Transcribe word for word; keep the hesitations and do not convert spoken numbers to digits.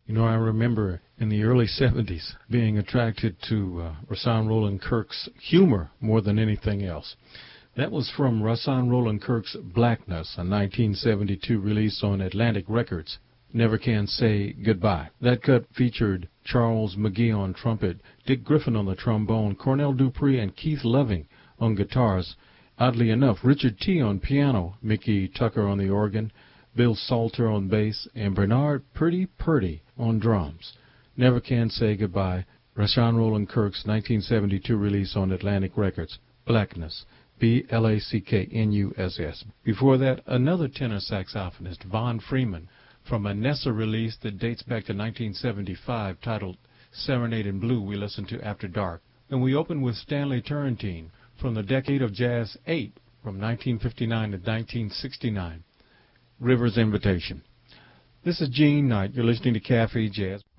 You know, I remember in the early seventies being attracted to uh, Rahsaan Roland Kirk's humor more than anything else. That was from Rahsaan Roland Kirk's Blackness, a nineteen seventy-two release on Atlantic Records, Never Can Say Goodbye. That cut featured Charles McGee on trumpet, Dick Griffin on the trombone, Cornell Dupree and Keith Loving on guitars. Oddly enough, Richard T. on piano, Mickey Tucker on the organ, Bill Salter on bass, and Bernard Purdy Purdy on drums. Never Can Say Goodbye, Rahsaan Roland Kirk's nineteen seventy-two release on Atlantic Records, Blackness, B L A C K N U S S. Before that, another tenor saxophonist, Von Freeman, from a Nessa release that dates back to nineteen seventy-five, titled Serenade in Blue, we listened to After Dark. And we opened with Stanley Turrentine from the Decade of Jazz eight, from nineteen fifty-nine to nineteen sixty-nine. River's Invitation. This is Gene Knight. You're listening to Cafe Jazz.